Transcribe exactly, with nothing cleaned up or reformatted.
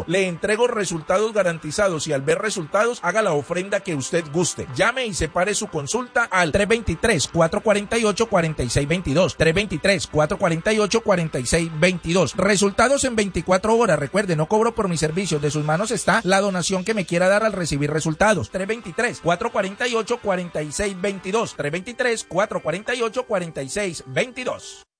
conmigo. Le entrego resultados garantizados y al ver resultados, haga la ofrenda que usted guste. Llame y separe su consulta al tres dos tres, cuatro cuatro ocho, cuatro seis dos dos. tres dos tres, cuatro cuatro ocho, cuatro seis dos dos. Resultados en veinticuatro horas. Recuerde, no cobro por mis servicios. De sus manos está la donación que me quiera dar al recibir resultados. tres dos tres, cuatro cuatro ocho, cuatro seis dos dos. tres dos tres, cuatro cuatro ocho, cuatro seis dos dos.